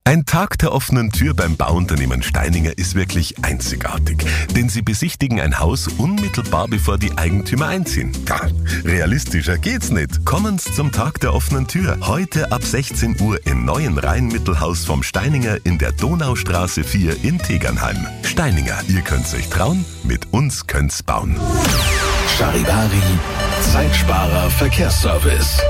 Ein Tag der offenen Tür beim Bauunternehmen Steininger ist wirklich einzigartig, denn sie besichtigen ein Haus unmittelbar bevor die Eigentümer einziehen. Ja, realistischer geht's nicht. Kommen Sie zum Tag der offenen Tür. Heute ab 16 Uhr im neuen Rheinmittelhaus vom Steininger in der Donaustraße 4 in Tegernheim. Steininger, ihr könnt's euch trauen, mit uns könnt's bauen. Charivari, Zeitsparer Verkehrsservice.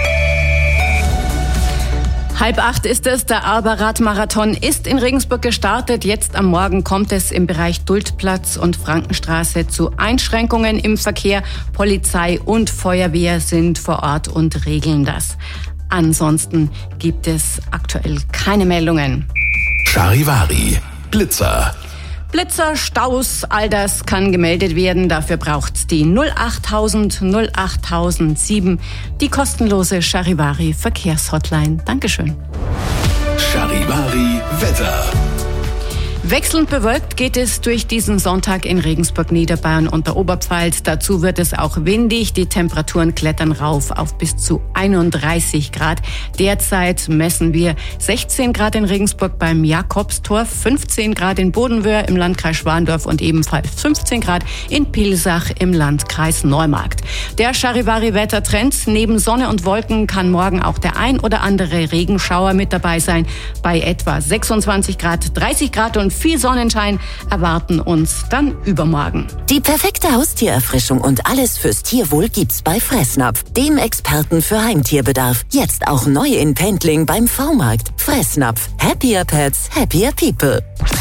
7:30 ist es, der Arber-Radmarathon ist in Regensburg gestartet. Jetzt am Morgen kommt es im Bereich Duldplatz und Frankenstraße zu Einschränkungen im Verkehr. Polizei und Feuerwehr sind vor Ort und regeln das. Ansonsten gibt es aktuell keine Meldungen. Charivari, Blitzer. Blitzer, Staus, all das kann gemeldet werden. Dafür braucht's die 08000 08007, die kostenlose Charivari Verkehrshotline. Dankeschön. Charivari Wetter. Wechselnd bewölkt geht es durch diesen Sonntag in Regensburg, Niederbayern und der Oberpfalz. Dazu wird es auch windig. Die Temperaturen klettern rauf auf bis zu 31 Grad. Derzeit messen wir 16 Grad in Regensburg beim Jakobstor, 15 Grad in Bodenwöhr im Landkreis Schwandorf und ebenfalls 15 Grad in Pilsach im Landkreis Neumarkt. Der Charivari-Wettertrend: neben Sonne und Wolken kann morgen auch der ein oder andere Regenschauer mit dabei sein. Bei etwa 26 Grad, 30 Grad und viel Sonnenschein erwarten uns dann übermorgen. Die perfekte Haustiererfrischung und alles fürs Tierwohl gibt's bei Fressnapf, dem Experten für Heimtierbedarf. Jetzt auch neu in Pendling beim V-Markt. Fressnapf. Happier Pets, happier people.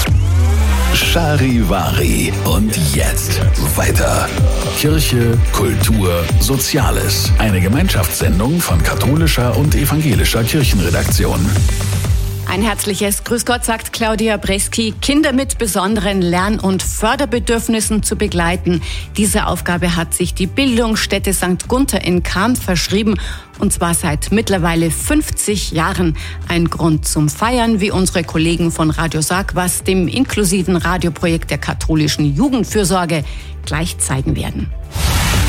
Charivari. Und jetzt weiter. Kirche, Kultur, Soziales. Eine Gemeinschaftssendung von katholischer und evangelischer Kirchenredaktion. Ein herzliches Grüß Gott, sagt Claudia Breski. Kinder mit besonderen Lern- und Förderbedürfnissen zu begleiten. Diese Aufgabe hat sich die Bildungsstätte St. Gunther in Cham verschrieben. Und zwar seit mittlerweile 50 Jahren. Ein Grund zum Feiern, wie unsere Kollegen von Radio Sag was, dem inklusiven Radioprojekt der katholischen Jugendfürsorge, gleich zeigen werden.